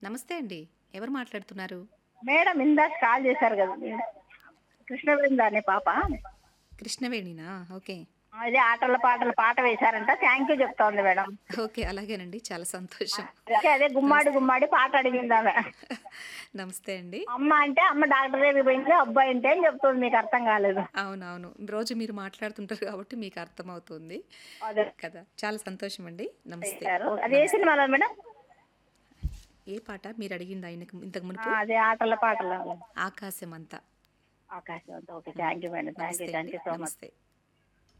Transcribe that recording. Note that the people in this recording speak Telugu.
నమస్తే అండి. ఎవరు మాట్లాడుతున్నారు? మేడం ఇందాక కాల్ చేశారు కదా మీరు. కృష్ణవేణి అనే పాప. కృష్ణవేణినా? ఓకే. అదే ఆటల పాటల పాట వేశారంట. థ్యాంక్ యూ చెప్తోంది మేడం. ఓకే. అలాగేనండి. చాలా సంతోషం. అదే గుమ్మాడి నమస్తే. గుమ్మాడి పాట అడిగింది ఆమె. నమస్తే అండి. అమ్మ అంటే అమ్మ డాక్టర్ దగ్గరికి పోయింది, అబ్బాయి అంటే అని చెప్తుంది. మీకు అర్థం కాలేదు. అవునవును. రోజు మీరు మాట్లాడుతుంటారు కాబట్టి మీకు అర్థమవుతుంది అదే కదా! చాలా సంతోషమండి. నమస్తే. వేశారు. అది ఏ నమస్తే. సినిమాలో మేడం? ఏ పాట మీరడిగిందా ఇంతకు మునుపు? అదే ఆటల పాటలు. 'ఆకాశమంత.' ఆకాశం. ఓకే. హ్మ్. Thank you madam. థ్యాంక్ నమస్తే యూ. అండి. Thank you so much. నమస్తే.